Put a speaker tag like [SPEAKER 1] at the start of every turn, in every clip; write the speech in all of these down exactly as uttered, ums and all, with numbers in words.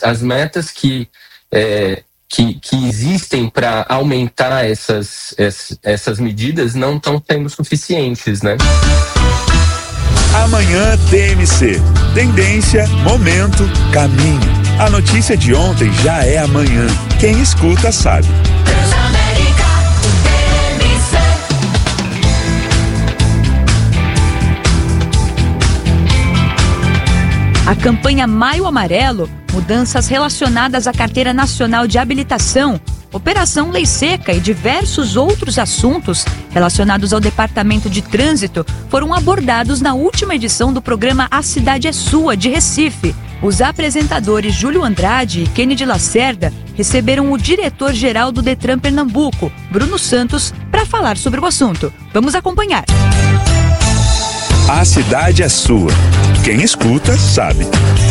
[SPEAKER 1] as metas que, é, que, que existem para aumentar essas, essas, essas medidas não estão sendo suficientes, né?
[SPEAKER 2] Amanhã T M C. Tendência, momento, caminho. A notícia de ontem já é amanhã. Quem escuta sabe.
[SPEAKER 3] A campanha Maio Amarelo, mudanças relacionadas à Carteira Nacional de Habilitação, Operação Lei Seca e diversos outros assuntos relacionados ao Departamento de Trânsito foram abordados na última edição do programa A Cidade é Sua, de Recife. Os apresentadores Júlio Andrade e Kennedy Lacerda receberam o diretor-geral do Detran Pernambuco, Bruno Santos, para falar sobre o assunto. Vamos acompanhar.
[SPEAKER 2] A cidade é sua. Quem escuta sabe.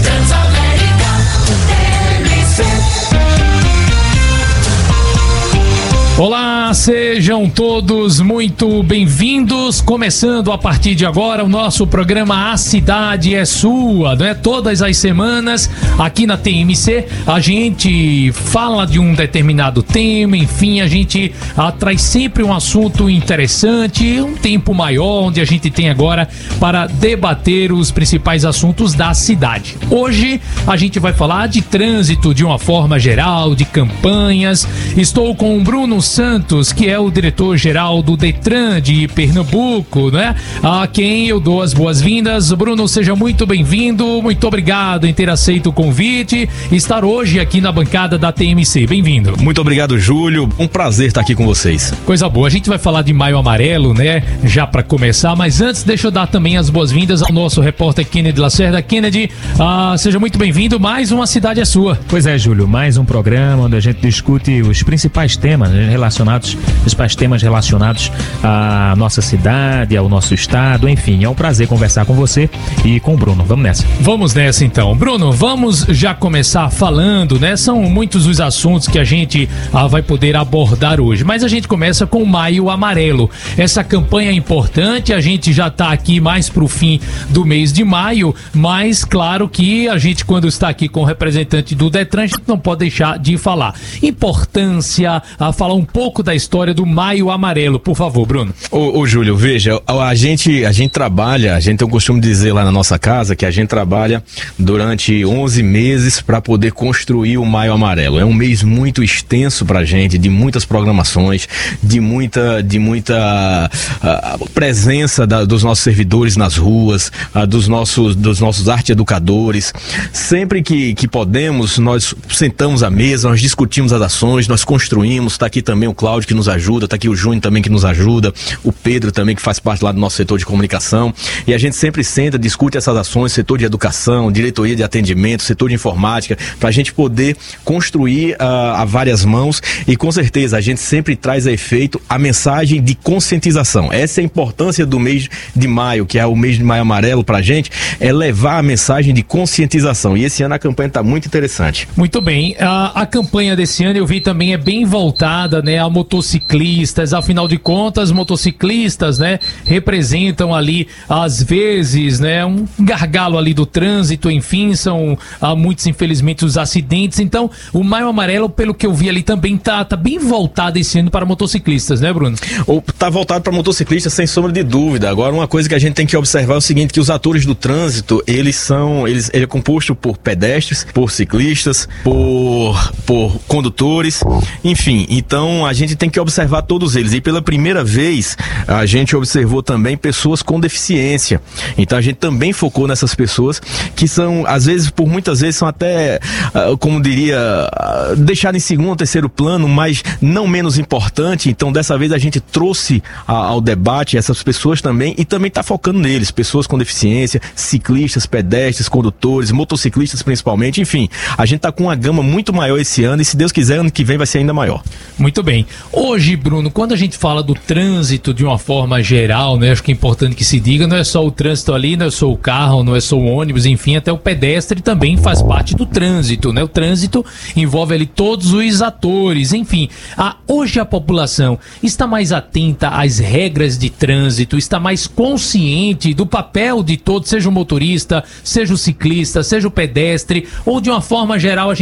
[SPEAKER 4] Olá, sejam todos muito bem-vindos. Começando a partir de agora o nosso programa A Cidade é Sua, né? Todas as semanas aqui na T M C a gente fala de um determinado tema, enfim, a gente ah, traz sempre um assunto interessante, um tempo maior, onde a gente tem agora para debater os principais assuntos da cidade. Hoje a gente vai falar de trânsito de uma forma geral, de campanhas. Estou com o Bruno Santos, que é o diretor-geral do Detran de Pernambuco, né? A quem eu dou as boas-vindas. Bruno, seja muito bem-vindo, muito obrigado em ter aceito o convite e estar hoje aqui na bancada da T M C. Bem-vindo.
[SPEAKER 5] Muito obrigado, Júlio. Um prazer estar aqui com vocês.
[SPEAKER 4] Coisa boa. A gente vai falar de Maio Amarelo, né? Já para começar, mas antes deixa eu dar também as boas-vindas ao nosso repórter Kennedy Lacerda. Kennedy, ah, seja muito bem-vindo. Mais uma Cidade é Sua.
[SPEAKER 6] Pois é, Júlio, mais um programa onde a gente discute os principais temas, né, relacionados, os principais temas relacionados à nossa cidade, ao nosso estado, enfim, é um prazer conversar com você e com o Bruno. Vamos nessa.
[SPEAKER 4] Vamos nessa então. Bruno, vamos já começar falando, né? São muitos os assuntos que a gente ah, vai poder abordar hoje, mas a gente começa com o Maio Amarelo. Essa campanha é importante, a gente já está aqui mais pro fim do mês de maio, mas claro que a gente, quando está aqui com o representante do Detran, a gente não pode deixar de falar. Importância, a falar um pouco da história do Maio Amarelo, por favor, Bruno.
[SPEAKER 5] Ô, ô Júlio, veja, a gente, a gente trabalha, a gente tem o costume de dizer lá na nossa casa que a gente trabalha durante onze meses para poder construir o Maio Amarelo. É um mês muito extenso pra gente, de muitas programações, de muita, de muita uh, presença da, dos nossos servidores nas ruas, uh, dos nossos, dos nossos arte educadores. Sempre que, que podemos, nós sentamos à mesa, nós discutimos as ações, nós construímos. Tá aqui também o Cláudio que nos ajuda, tá aqui o Júnior também que nos ajuda, o Pedro também que faz parte lá do nosso setor de comunicação, e a gente sempre senta, discute essas ações, setor de educação, diretoria de atendimento, setor de informática, para a gente poder construir uh, a várias mãos, e com certeza a gente sempre traz a efeito a mensagem de conscientização. Essa é a importância do mês de maio, que é o mês de Maio Amarelo pra gente, é levar a mensagem de conscientização, e esse ano a campanha tá muito interessante.
[SPEAKER 4] Muito bem, a, a campanha desse ano eu vi também é bem voltada, né, a motociclistas. Afinal de contas, motociclistas, né, representam ali às vezes, né, um gargalo ali do trânsito, enfim, são há muitos infelizmente os acidentes. Então o Maio Amarelo, pelo que eu vi ali, também tá, tá bem voltado esse ano para motociclistas, né, Bruno?
[SPEAKER 5] Ou tá voltado para motociclistas, sem sombra de dúvida. Agora, uma coisa que a gente tem que observar é o seguinte, que os atores do trânsito, eles são, eles, ele é composto por pedestres, por ciclistas, por, por condutores, enfim, então a gente tem que observar todos eles, e pela primeira vez a gente observou também pessoas com deficiência, então a gente também focou nessas pessoas que são, às vezes, por muitas vezes são até, uh, como diria, uh, deixadas em segundo ou terceiro plano, mas não menos importante. Então dessa vez a gente trouxe uh, ao debate essas pessoas também, e também está focando neles, pessoas com deficiência, ciclistas, pedestres, condutores, motociclistas principalmente, enfim, a gente está com uma gama muito maior esse ano, e se Deus quiser, ano que vem vai ser ainda maior.
[SPEAKER 4] Muito bem. Hoje, Bruno, quando a gente fala do trânsito de uma forma geral, né, acho que é importante que se diga, não é só o trânsito ali, não é só o carro, não é só o ônibus, enfim, até o pedestre também faz parte do trânsito, né? O trânsito envolve ali todos os atores, enfim. A, hoje a população está mais atenta às regras de trânsito, está mais consciente do papel de todos, seja o motorista, seja o ciclista, seja o pedestre, ou de uma forma geral a gente